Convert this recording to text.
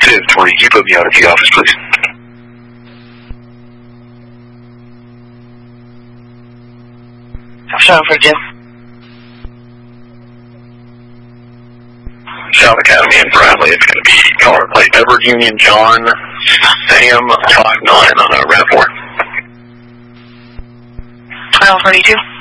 20, can you put me out at the office, please? South for Jim. South Academy and Bradley. It's going to be color plate Edward Union John Sam 59 on a RAV4. 1242.